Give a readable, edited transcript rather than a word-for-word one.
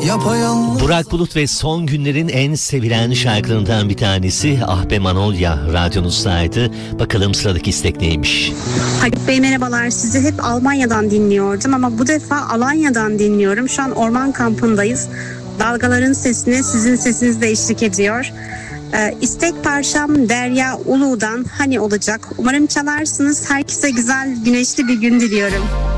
yapayalnız. Burak Bulut ve son günlerin en sevilen şarkılarından bir tanesi Ah Be Manolya radyonuzdaydı. Bakalım sıradaki istek neymiş? Haluk Bey merhabalar. Sizi hep Almanya'dan dinliyordum ama bu defa Alanya'dan dinliyorum. Şu an orman kampındayız. Dalgaların sesine sizin sesiniz de eşlik ediyor. İstek parçam Derya Ulu'dan Hani olacak. Umarım çalarsınız. Herkese güzel güneşli bir gün diliyorum.